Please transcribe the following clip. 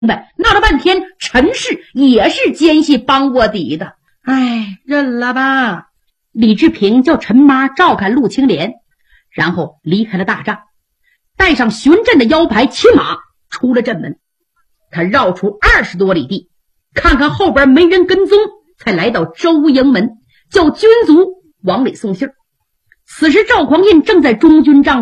白，闹了半天陈氏也是奸细帮卧底的。哎，认了吧。李志平叫陈妈照看陆青莲，然后离开了大帐，带上巡镇的腰牌，骑马出了镇门。他绕出20多里地，看看后边没人跟踪，才来到周营门，叫军卒往里送信。此时赵匡胤正在中军帐